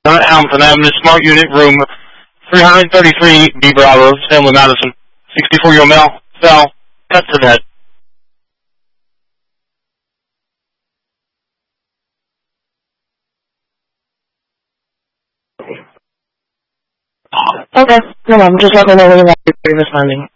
Hamilton Avenue, Smart Unit, room 333, B Bravo, Stanley Madison. 64-year-old male, fell, cut to the head. Okay, no problem. Just let me know when you're responding.